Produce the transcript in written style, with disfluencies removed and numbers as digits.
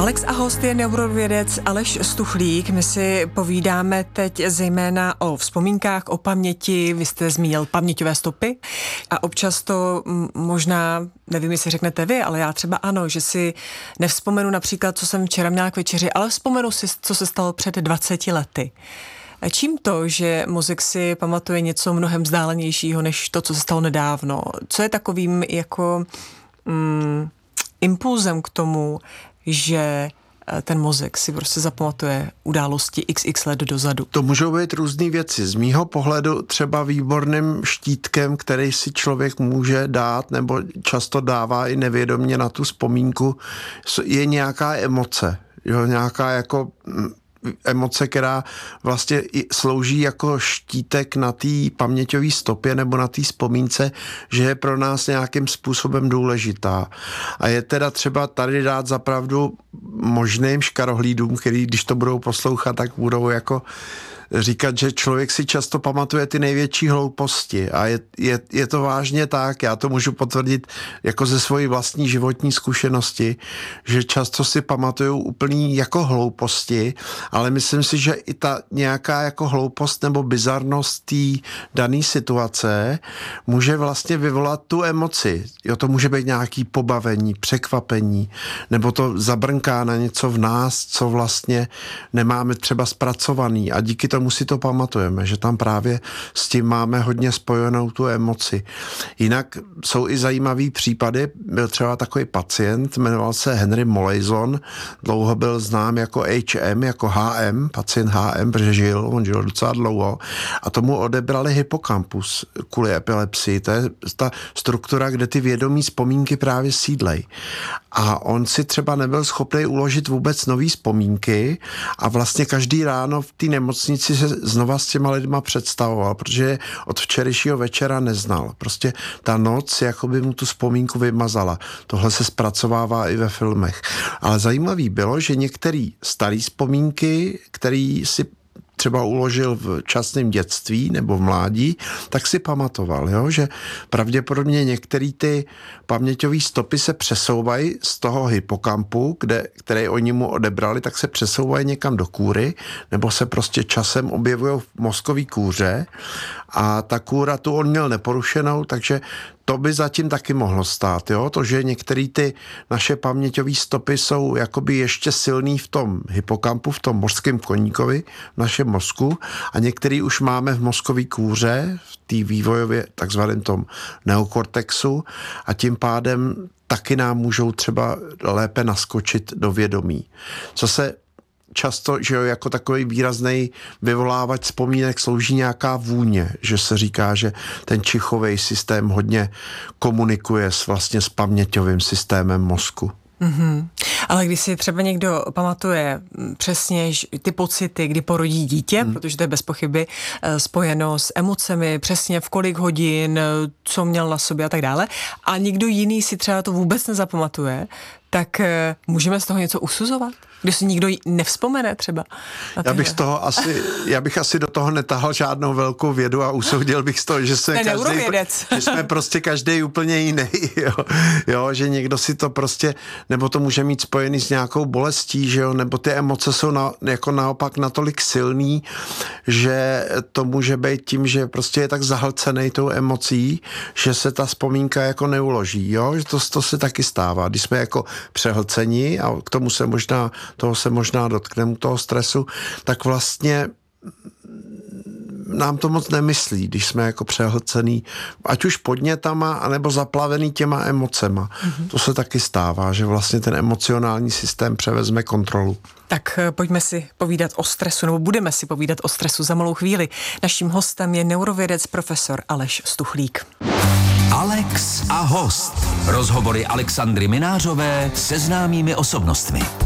Alex a host je neurovědec Aleš Stuchlík. My si povídáme teď zejména o vzpomínkách, o paměti. Vy jste zmínil paměťové stopy a občas to možná, nevím, jestli řeknete vy, ale já třeba ano, že si nevzpomenu například, co jsem včera měla k večeři, ale vzpomenu si, co se stalo před 20 lety. Čím to, že mozek si pamatuje něco mnohem vzdálenějšího, než to, co se stalo nedávno? Co je takovým jako impulzem k tomu, že ten mozek si prostě zapamatuje události xx let dozadu? To můžou být různý věci. Z mýho pohledu třeba výborným štítkem, který si člověk může dát, nebo často dává i nevědomě na tu vzpomínku, je nějaká emoce. Jo, nějaká jako emoce, která vlastně slouží jako štítek na té paměťové stopě nebo na té vzpomínce, že je pro nás nějakým způsobem důležitá. A je teda třeba tady dát zapravdu možným škarohlídům, který když to budou poslouchat, tak budou jako říkat, že člověk si často pamatuje ty největší hlouposti a je to vážně tak, já to můžu potvrdit jako ze svojí vlastní životní zkušenosti, že často si pamatuju úplný jako hlouposti, ale myslím si, že i ta nějaká jako hloupost nebo bizarnost té dané situace může vlastně vyvolat tu emoci. Jo, to může být nějaký pobavení, překvapení, nebo to zabrnká na něco v nás, co vlastně nemáme třeba zpracovaný a díky tomu si to pamatujeme, že tam právě s tím máme hodně spojenou tu emoci. Jinak jsou i zajímavý případy. Byl třeba takový pacient, jmenoval se Henry Molaison, dlouho byl znám jako HM, jako HM, pacient HM, protože on žil docela dlouho a tomu odebrali hypokampus kvůli epilepsii. To je ta struktura, kde ty vědomí vzpomínky právě sídlej. A on si třeba nebyl schopný uložit vůbec nový vzpomínky a vlastně každý ráno v té nemocnici se znova s těma lidma představoval, protože od včerejšího večera neznal. Prostě ta noc jakoby mu tu vzpomínku vymazala. Tohle se zpracovává i ve filmech. Ale zajímavý bylo, že některé staré vzpomínky, které si třeba uložil v časném dětství nebo v mládí, tak si pamatoval, jo? Že pravděpodobně některé ty paměťové stopy se přesouvají z toho hypokampu, který oni mu odebrali, tak se přesouvají někam do kůry, nebo se prostě časem objevují v mozkové kůře a ta kůra tu on měl neporušenou, takže to by zatím taky mohlo stát, jo? To, že některé ty naše paměťové stopy jsou jakoby ještě silný v tom hypokampu, v tom mořském koníkovi, v našem mozku a některý už máme v mozkové kůře, v té vývojově takzvaném tom neokortexu a tím pádem taky nám můžou třeba lépe naskočit do vědomí. Co se často, že jo, jako takový výrazný vyvolávač vzpomínek slouží nějaká vůně, že se říká, že ten čichový systém hodně komunikuje vlastně s paměťovým systémem mozku. Mm-hmm. Ale když si třeba někdo pamatuje přesně ty pocity, kdy porodí dítě, protože to je bez pochyby spojeno s emocemi, přesně v kolik hodin, co měl na sobě a tak dále, a někdo jiný si třeba to vůbec nezapamatuje, tak můžeme z toho něco usuzovat? Když si nikdo nevzpomene třeba? Já bych asi do toho netahal žádnou velkou vědu a usoudil bych z toho, že jsme prostě každý úplně jiný. Jo, že někdo si to prostě, nebo to může mít spojený s nějakou bolestí, že jo, nebo ty emoce jsou jako naopak natolik silný, že to může být tím, že prostě je tak zahlcený tou emocí, že se ta vzpomínka jako neuloží, jo, že to se taky stává, když jsme jako přehlceni a k tomu toho se možná dotkneme, toho stresu, tak vlastně nám to moc nemyslí, když jsme jako přehlcený, ať už podnětama, anebo zaplavený těma emocema. Mm-hmm. To se taky stává, že vlastně ten emocionální systém převezme kontrolu. Tak pojďme si povídat o stresu, nebo budeme si povídat o stresu za malou chvíli. Naším hostem je neurovědec profesor Aleš Stuchlík. Alex a host. Rozhovory Alexandry Minářové se známými osobnostmi.